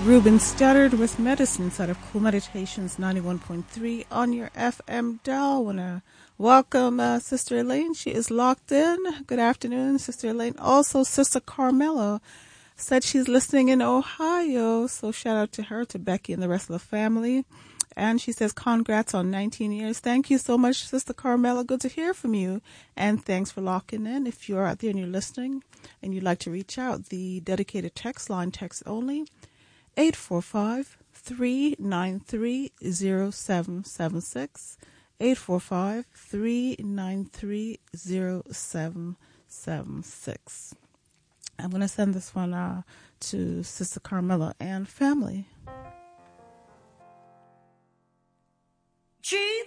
Ruben Studdard with Medicines out of Cool Meditations 91.3 on your FM dial. I want to welcome Sister Elaine. She is locked in. Good afternoon, Sister Elaine. Also, Sister Carmela said she's listening in Ohio. So shout out to her, to Becky and the rest of the family. And she says, congrats on 19 years. Thank you so much, Sister Carmela. Good to hear from you. And thanks for locking in. If you're out there and you're listening and you'd like to reach out, the dedicated text line, text only, 845-393-0776, 845-393-0776. I'm going to send this one to Sister Carmela and family.